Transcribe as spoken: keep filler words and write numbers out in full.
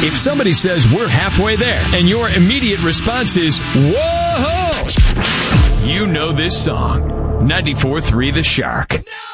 If somebody says we're halfway there and your immediate response is, whoa, you know this song. ninety-four point three The Shark.